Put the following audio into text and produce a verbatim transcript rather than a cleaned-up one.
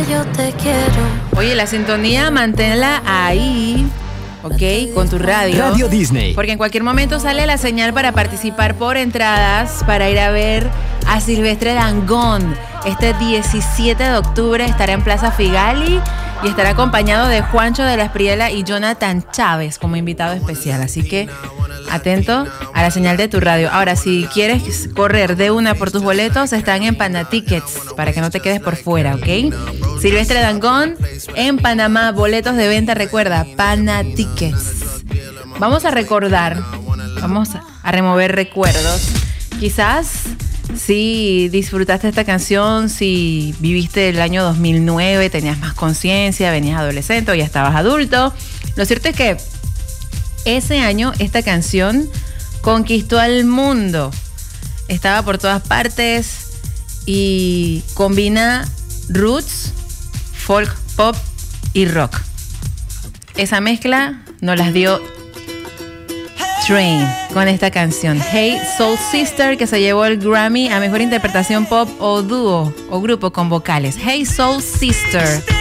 yo te quiero. Oye, la sintonía manténla ahí, ok, con tu radio. Radio Disney. Porque en cualquier momento sale la señal para participar por entradas para ir a ver a Silvestre Dangond. Este diecisiete de octubre estará en Plaza Figali y estará acompañado de Juancho de la Espriela y Jonathan Chávez como invitado especial. Así que atento a la señal de tu radio. Ahora, si quieres correr de una por tus boletos, están en Panatickets para que no te quedes por fuera, ¿ok? Silvestre Dangond en Panamá, boletos de venta, recuerda, Panatickets. Vamos a recordar, vamos a remover recuerdos. Quizás si disfrutaste esta canción, si viviste el año dos mil nueve, tenías más conciencia, venías adolescente o ya estabas adulto. Lo cierto es que ese año esta canción conquistó al mundo. Estaba por todas partes y combina roots, folk, pop y rock. Esa mezcla nos las dio Train con esta canción Hey Soul Sister, que se llevó el Grammy a mejor interpretación pop o dúo o grupo con vocales. Hey Soul Sister.